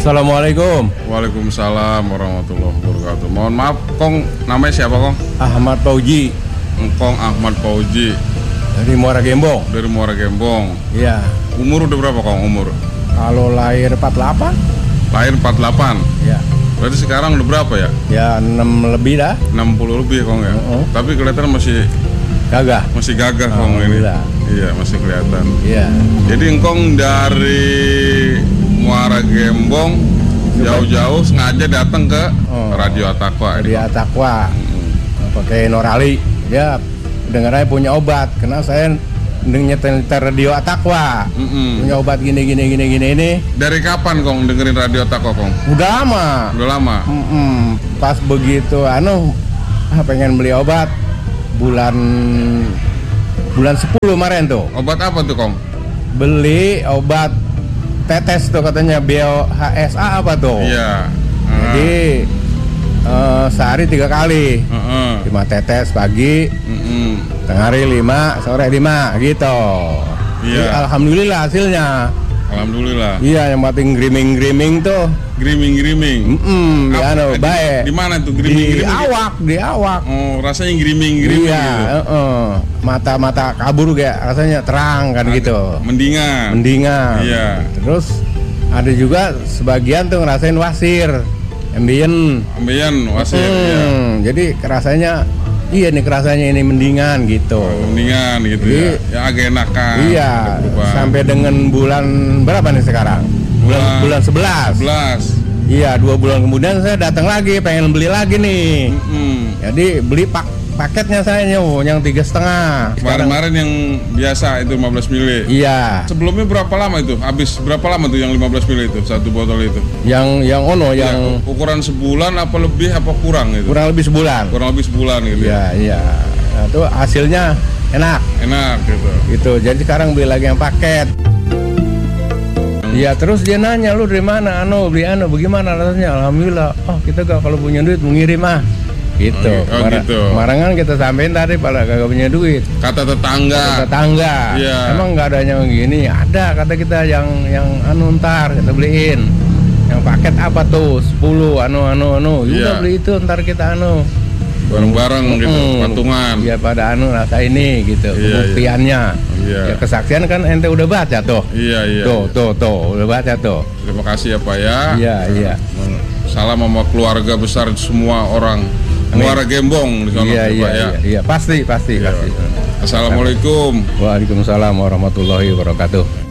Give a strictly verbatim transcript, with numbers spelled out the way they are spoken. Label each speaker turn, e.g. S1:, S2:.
S1: Assalamualaikum.
S2: Waalaikumsalam warahmatullahi wabarakatuh. Mohon maaf, Kong, namanya siapa, Kong?
S1: Ahmad Fauji.
S2: Kong Ahmad Fauji.
S1: Dari Muara Gembong.
S2: Dari Muara Gembong.
S1: Iya.
S2: Umur udah berapa, Kong, umur?
S1: Kalau lahir empat puluh delapan.
S2: Lahir empat puluh delapan?
S1: Iya.
S2: Berarti sekarang udah berapa ya?
S1: Ya enam lebih dah.
S2: enam puluh lebih, Kong, ya?
S1: Uh-uh.
S2: Tapi kelihatan masih
S1: Gagah.
S2: masih gagah, Kong, ini. Iya, masih kelihatan.
S1: Iya.
S2: Jadi Engkong dari Muara Gembong jauh-jauh sengaja datang ke
S1: Oh,
S2: Radio Atakwa.
S1: Radio Atakwa. Hmm. Pakai Norali. Ya, dengarnya punya obat. Karena saya nyetel Radio Atakwa.
S2: Mm-mm.
S1: Punya obat gini gini gini gini ini.
S2: Dari kapan, Kong, dengerin Radio Atakwa, Kong?
S1: Udah lama.
S2: Udah lama.
S1: Mm-mm. Pas begitu, anu, ah, pengen beli obat bulan bulan sepuluh kemarin tuh.
S2: Obat apa tuh, Kong?
S1: Beli obat tetes tuh katanya Bio H S A apa tuh.
S2: Iya.
S1: Jadi uh, sehari tiga kali.
S2: Uh-uh.
S1: Lima tetes pagi,
S2: Uh-uh.
S1: tengah hari lima, sore lima gitu.
S2: Iya.
S1: Jadi, alhamdulillah hasilnya.
S2: Alhamdulillah.
S1: Iya, yang penting griming-griming tuh.
S2: Griming-griming.
S1: Mm, di anu,
S2: di,
S1: baik.
S2: di mana tuh
S1: Di
S2: griming-griming?
S1: awak, di awak.
S2: Oh, rasanya griming-griming
S1: Iya,
S2: gitu.
S1: uh-uh. Mata-mata kabur kayak rasanya terang kan
S2: Ada-
S1: gitu.
S2: Mendingan.
S1: Mendingan.
S2: Iya.
S1: Terus ada juga sebagian tuh ngerasain wasir, ambien.
S2: Ambeien, wasir,
S1: Hmm,
S2: ya.
S1: Jadi kerasanya, iya nih kerasanya ini mendingan gitu.
S2: Mendingan gitu
S1: Jadi,
S2: ya. Ya agak enakan.
S1: Iya,
S2: ada perubahan.
S1: sampai dengan bulan berapa nih sekarang? Bulan
S2: Bulan
S1: bulan sebelas.
S2: sebelas.
S1: Iya, dua bulan kemudian saya datang lagi, pengen beli lagi nih.
S2: Mm-mm.
S1: Jadi beli pak paketnya saya nyow, yang tiga setengah.
S2: Kemarin-kemarin yang biasa itu lima belas mili.
S1: Iya,
S2: Sebelumnya berapa lama itu? Habis berapa lama tuh yang lima belas mili itu? Satu botol itu?
S1: yang yang ono yang
S2: Ya, ukuran sebulan apa lebih apa kurang gitu?
S1: kurang lebih sebulan.
S2: Kurang lebih sebulan gitu.
S1: Iya, iya. Nah, itu hasilnya enak
S2: Enak gitu.
S1: gitu. Jadi sekarang beli lagi yang paket. Iya, terus dia nanya, lu dari mana? Anu, beli anu, bagaimana rasanya? Alhamdulillah. Oh, kita gak kalau punya duit mengirim ah. Gitu.
S2: Oh, oh,
S1: Kemar-
S2: gitu.
S1: Kemarin kan kita sampein tadi pada kagak punya duit.
S2: Kata tetangga.
S1: Tetangga.
S2: Iya.
S1: Emang nggak ada yang gini? Ada, kata kita yang yang anu ntar kita beliin. Yang paket apa tuh? sepuluh anu anu anu. Udah
S2: Iya.
S1: beli itu ntar kita anu.
S2: Bareng-bareng gitu,
S1: Mm.
S2: patungan.
S1: Iya, pada anu rasa ini gitu.
S2: Iya,
S1: Pembuktiannya.
S2: Iya.
S1: Ya kesaksian kan ente udah baca tuh.
S2: Iya, iya.
S1: Tuh, tuh, tuh, udah baca tuh.
S2: Terima kasih ya, Pak ya.
S1: Iya, iya.
S2: Salam sama keluarga besar semua orang
S1: Amin.
S2: Muara Gembong di sana,
S1: Iya,
S2: Pak
S1: iya,
S2: ya.
S1: iya, iya, pasti, pasti,
S2: Iya.
S1: pasti.
S2: Assalamualaikum.
S1: Waalaikumsalam warahmatullahi wabarakatuh.